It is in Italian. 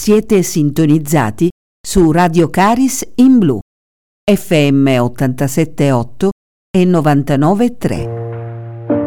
Siete sintonizzati su Radio Caris in Blu, FM 87.8 e 99.3.